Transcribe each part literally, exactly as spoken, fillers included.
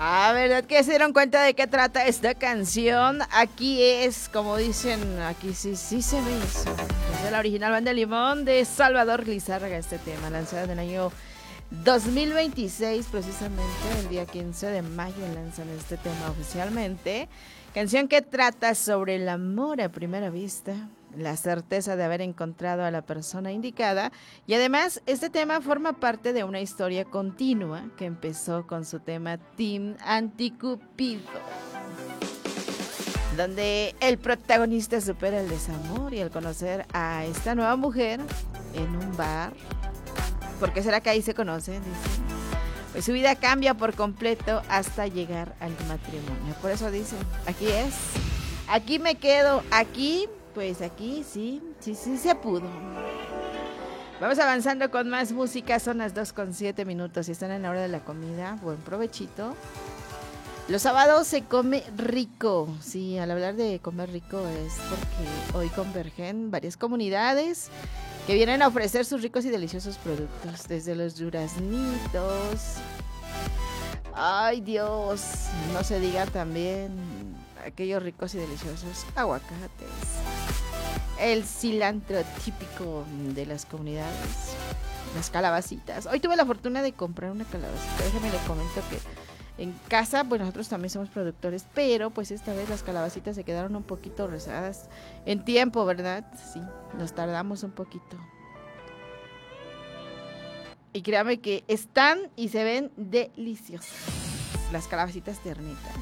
Ah, ¿verdad que se dieron cuenta de qué trata esta canción? Aquí es, como dicen, aquí sí, sí se ve eso. Es de la original Banda Limón de Salvador Lizárraga, este tema, lanzado en el año dos mil veintiséis, precisamente el día quince de mayo lanzan este tema oficialmente. Canción que trata sobre el amor a primera vista, la certeza de haber encontrado a la persona indicada, y además este tema forma parte de una historia continua que empezó con su tema Team Anticupido, donde el protagonista supera el desamor y al conocer a esta nueva mujer en un bar, ¿por qué será que ahí se conocen? Dicen. Pues su vida cambia por completo hasta llegar al matrimonio. Por eso dicen, aquí es, aquí me quedo, aquí, pues aquí sí, sí, sí se pudo. Vamos avanzando con más música, son las dos con siete minutos y están en la hora de la comida. Buen provechito. Los sábados se come rico. Sí, al hablar de comer rico es porque hoy convergen varias comunidades que vienen a ofrecer sus ricos y deliciosos productos, desde los duraznitos, ay Dios, no se diga también aquellos ricos y deliciosos aguacates, el cilantro típico de las comunidades, las calabacitas. Hoy tuve la fortuna de comprar una calabacita, déjame le comento que en casa, pues nosotros también somos productores, pero pues esta vez las calabacitas se quedaron un poquito rezadas en tiempo, ¿verdad? Sí, nos tardamos un poquito. Y créame que están y se ven deliciosas las calabacitas tiernitas.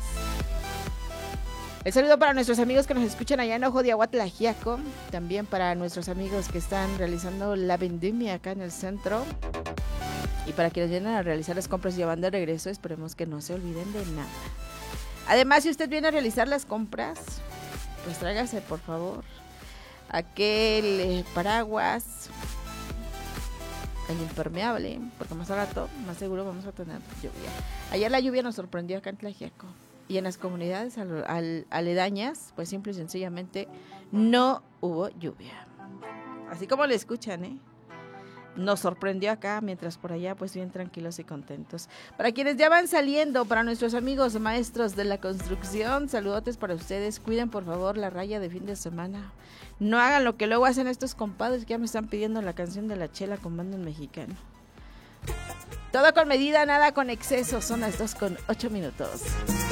El saludo para nuestros amigos que nos escuchan allá en Ojo de Agua, Tlaxiaco, también para nuestros amigos que están realizando la vendimia acá en el centro. Y para quienes vienen a realizar las compras y van de regreso, esperemos que no se olviden de nada. Además, si usted viene a realizar las compras, pues tráigase, por favor, aquel eh, paraguas, el impermeable, porque más al rato, más seguro vamos a tener lluvia. Ayer la lluvia nos sorprendió acá en Tlaxiaco. Y en las comunidades al, al, aledañas, pues simple y sencillamente no hubo lluvia. Así como le escuchan, ¿eh? Nos sorprendió acá, mientras por allá pues bien tranquilos y contentos. Para quienes ya van saliendo, para nuestros amigos maestros de la construcción, saludotes para ustedes. Cuiden por favor la raya de fin de semana. No hagan lo que luego hacen estos compadres que ya me están pidiendo la canción de la chela con banda mexicano. Todo con medida, nada con exceso. Son las dos con ocho minutos.